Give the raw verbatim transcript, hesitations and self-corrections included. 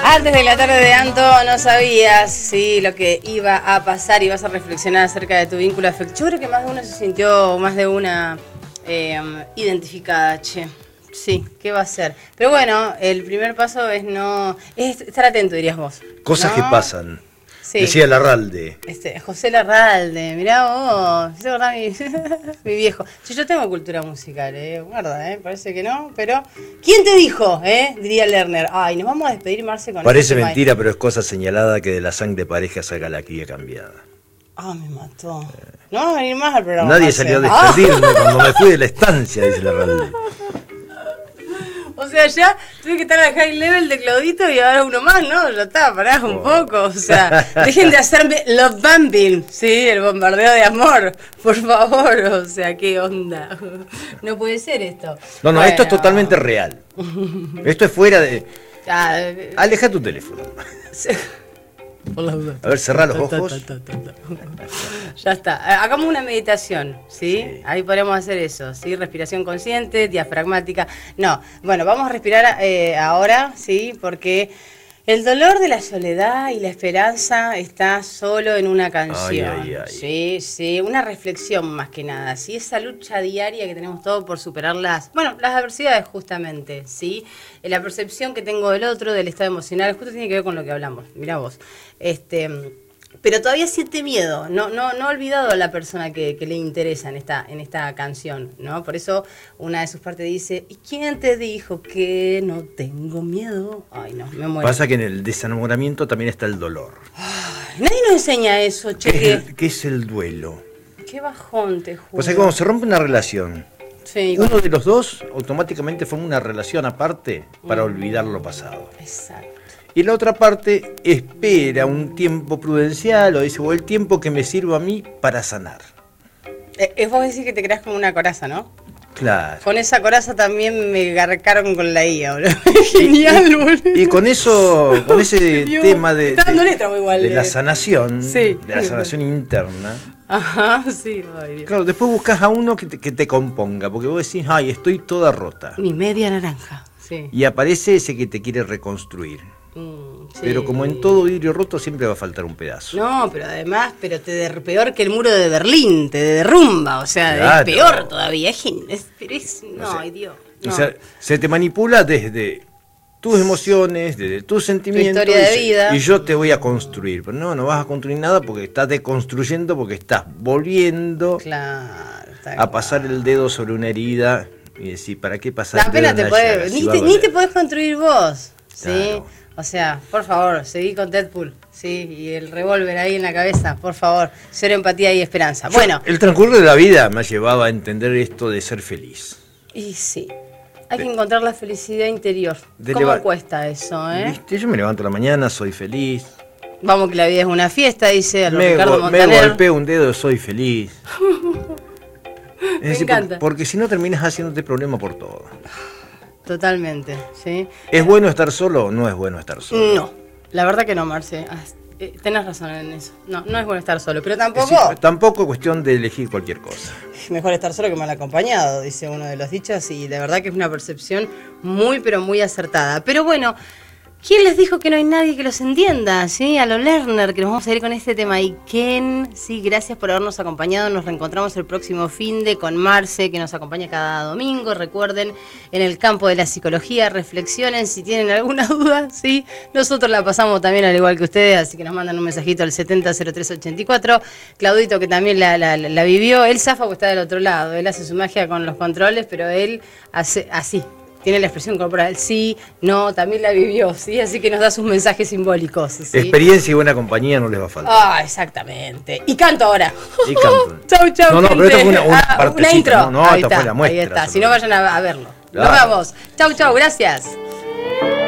Antes de la tarde de Anto no sabías sí, lo que iba a pasar y vas a reflexionar acerca de tu vínculo afectivo. Yo creo que más de uno se sintió, más de una eh, identificada, che. Sí, ¿qué va a ser? Pero bueno, el primer paso es no es estar atento, dirías vos. Cosas ¿no? que pasan. Sí. Decía Larralde. Este, José Larralde, mirá vos, ¿se acordás mi, mi viejo? Sí, yo tengo cultura musical, eh, guarda, eh, parece que no, pero ¿quién te dijo, eh? Diría Lerner. Ay, nos vamos a despedir, Marce, con Parece este mentira, pero es cosa señalada que de la sangre pareja salga la cría cambiada. Ah, me mató. No vamos a venir más al programa. Nadie Marce. salió a despedirme ah. cuando me fui de la estancia, dice Larralde. O sea, ya tuve que estar al high level de Claudito y ahora uno más, ¿no? Ya está, pará un oh. poco. O sea, dejen de hacerme love bombing, ¿sí? El bombardeo de amor, por favor. O sea, ¿qué onda? No puede ser esto. No, no, bueno. Esto es totalmente real. Esto es fuera de... Ya, aleja tu teléfono. Sí. A ver, cerrá los ojos. Ya está. Hagamos una meditación, ¿sí? ¿sí? Ahí podemos hacer eso, ¿sí? Respiración consciente, diafragmática. No, bueno, vamos a respirar eh, ahora, ¿sí? Porque el dolor de la soledad y la esperanza está solo en una canción. Ay, ay, ay. Sí, sí, una reflexión más que nada, ¿sí? Esa lucha diaria que tenemos todos por superar las, bueno, las adversidades justamente, ¿sí? La percepción que tengo del otro, del estado emocional, justo tiene que ver con lo que hablamos, mirá vos. Este, pero todavía siente miedo, no, no, no ha olvidado a la persona que, que le interesa en esta, en esta canción, ¿no? Por eso una de sus partes dice, ¿y quién te dijo que no tengo miedo? Ay, no, me muero. Pasa que en el desenamoramiento también está el dolor. Ay, nadie nos enseña eso, che. ¿Qué es el, qué es el duelo? Qué bajón, te juro. O sea, cuando se rompe una relación, sí, uno bueno. de los dos automáticamente forma una relación aparte para mm. olvidar lo pasado. Exacto. Y la otra parte espera un tiempo prudencial o dice, o el tiempo que me sirva a mí para sanar. Es vos decís que te creas como una coraza, ¿no? Claro. Con esa coraza también me garcaron con la I A, boludo. Genial, boludo. Y con eso, con ese Dios, tema de, de, letra, igual, de la sanación, sí. de la sanación interna. Ajá, sí. Ay, Dios. Claro, después buscas a uno que te, que te componga, porque vos decís, ay, estoy toda rota. Mi media naranja, sí. Y aparece ese que te quiere reconstruir. Mm, sí. Pero como en todo vidrio roto siempre va a faltar un pedazo. No, pero además, pero te der, peor que el muro de Berlín, te derrumba, o sea, claro. es peor todavía. Es, es, es no, o sea, ay Dios. No. O sea, se te manipula desde tus emociones, desde tus sentimientos. Tu historia de vida. Y yo te voy a construir. Pero no, no vas a construir nada porque estás deconstruyendo, porque estás volviendo claro, a pasar el dedo sobre una herida y decir, ¿para qué pasar el dedo? Te puede, ni, te, ni te podés construir vos, ¿sí? Claro. O sea, por favor, seguí con Deadpool, sí, y el revólver ahí en la cabeza, por favor, cero empatía y esperanza. Yo, bueno, el transcurso de la vida me ha llevado a entender esto de ser feliz. Y sí, hay de, que encontrar la felicidad interior. ¿Cómo leva- cuesta eso, eh? ¿Viste? Yo me levanto a la mañana, soy feliz. Vamos que la vida es una fiesta, dice a me, Ricardo go- Montaner. Me golpeo un dedo, soy feliz. Me decir, encanta. Por, porque si no terminas haciéndote problema por todo. Totalmente, ¿sí? ¿Es bueno estar solo o no es bueno estar solo? No, la verdad que no, Marce. Eh, tenés razón en eso. No, no es bueno estar solo, pero tampoco... Es decir, tampoco es cuestión de elegir cualquier cosa. Mejor estar solo que mal acompañado, dice uno de los dichos, y de verdad que es una percepción muy, pero muy acertada. Pero bueno, ¿quién les dijo que no hay nadie que los entienda? ¿Sí? A lo Lerner, que nos vamos a ir con este tema. Y Ken, sí, gracias por habernos acompañado. Nos reencontramos el próximo finde con Marce, que nos acompaña cada domingo. Recuerden, en el campo de la psicología, reflexionen si tienen alguna duda, ¿sí? Nosotros la pasamos también al igual que ustedes, así que nos mandan un mensajito al setenta cero tres ochenta y cuatro. Claudito, que también la, la, la vivió. Él zafa porque está del otro lado. Él hace su magia con los controles, pero él hace así. Tiene la expresión corporal, sí, no, también la vivió, ¿sí? Así que nos da sus mensajes simbólicos, ¿sí? Experiencia y buena compañía no les va a faltar. Ah, exactamente. Y canto ahora. Y canto. Chau, chau, No, no, gente. pero esto fue una, una ah, partecita. Una intro. No, no, ahí esta está, fue la muestra. Ahí está, si no vayan a, a verlo. Claro. Nos vemos. Chau, chau, gracias.